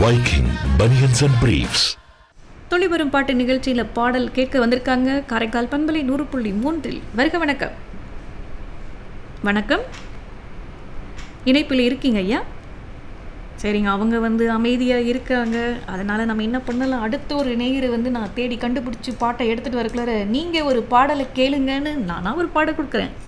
Viking Bunions and Briefs. தொழிபெரும் பாட்டு நிகழ்ச்சியில் பாடல் கேட்க வந்திருக்காங்க காரைக்கால் பண்பலை 100.3. வருக வணக்கம். வணக்கம், இணைப்பில் இருக்கீங்க ஐயா? சரிங்க, அவங்க அமைதியாக இருக்காங்க. அதனால் நம்ம என்ன பண்ணலாம், அடுத்த ஒரு நேயரை நான் தேடி கண்டுபிடிச்சி பாட்டை எடுத்துகிட்டு வரக்குள்ளார நீங்கள் ஒரு பாடலை கேளுங்கன்னு நானாக ஒரு பாடல் கொடுக்குறேன்.